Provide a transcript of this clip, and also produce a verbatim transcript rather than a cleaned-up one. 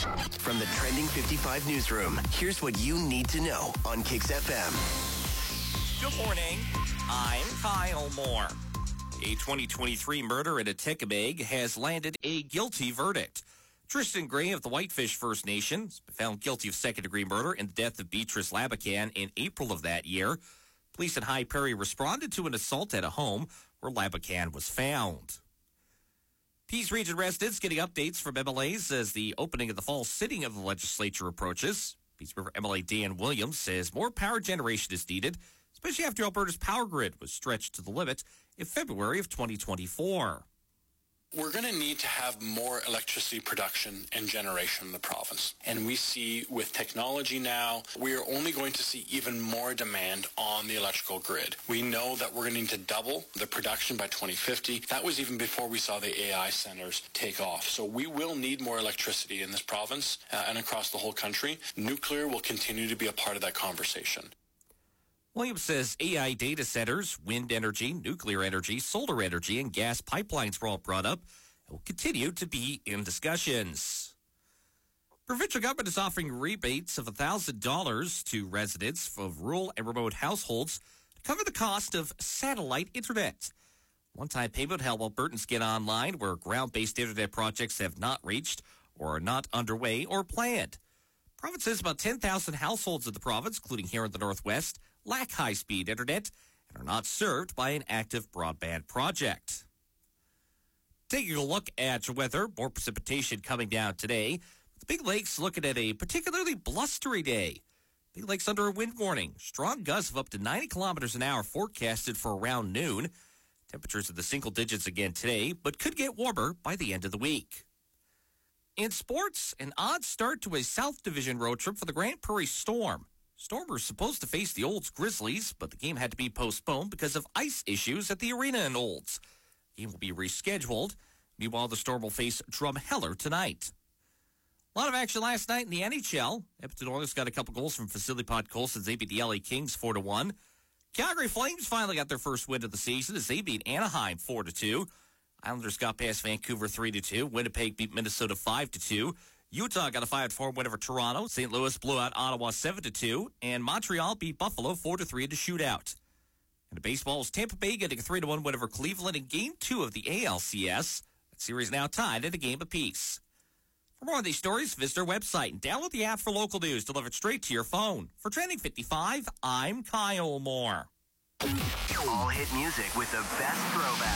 From the Trending fifty-five newsroom, here's what you need to know on Kicks F M. Good morning. I'm Kyle Moore. A twenty twenty-three murder in Atikamekw has landed a guilty verdict. Tristan Gray of the Whitefish First Nation has been found guilty of second-degree murder in the death of Beatrice Labakan in April of that year. Police in High Prairie responded to an assault at a home where Labakan was found. Peace Region residents getting updates from M L As as the opening of the fall sitting of the legislature approaches. Peace River M L A Dan Williams says more power generation is needed, especially after Alberta's power grid was stretched to the limit in February of twenty twenty-four. We're going to need to have more electricity production and generation in the province. And we see with technology now, we are only going to see even more demand on the electrical grid. We know that we're going to need to double the production by twenty fifty. That was even before we saw the A I centers take off. So we will need more electricity in this province uh, and across the whole country. Nuclear will continue to be a part of that conversation. Williams says A I data centers, wind energy, nuclear energy, solar energy, and gas pipelines were all brought up and will continue to be in discussions. Provincial government is offering rebates of one thousand dollars to residents of rural and remote households to cover the cost of satellite internet. One-time payment help Albertans get online where ground-based internet projects have not reached or are not underway or planned. Province says about ten thousand households in the province, including here in the Northwest, lack high-speed internet and are not served by an active broadband project. Taking a look at weather, more precipitation coming down today. The Big Lake's looking at a particularly blustery day. Big Lake's under a wind warning. Strong gusts of up to ninety kilometers an hour forecasted for around noon. Temperatures in the single digits again today, but could get warmer by the end of the week. In sports, an odd start to a South Division road trip for the Grande Prairie Storm. Storm were supposed to face the Olds Grizzlies, but the game had to be postponed because of ice issues at the arena in Olds. The game will be rescheduled. Meanwhile, the Storm will face Drumheller tonight. A lot of action last night in the N H L. Edmonton Oilers got a couple goals from Vasily Podkolzin. They beat the L A Kings four to one. Calgary Flames finally got their first win of the season as they beat Anaheim four to two. Islanders got past Vancouver three to two. Winnipeg beat Minnesota five to two. Utah got a five to four win over Toronto. Saint Louis blew out Ottawa seven to two. And Montreal beat Buffalo four to three in a shootout. And the baseball is Tampa Bay getting a three to one win over Cleveland in Game two of the A L C S. That series now tied at a game apiece. For more on these stories, visit our website and download the app for local news delivered straight to your phone. For Trending fifty-five, I'm Kyle Moore. All hit music with the best throwback.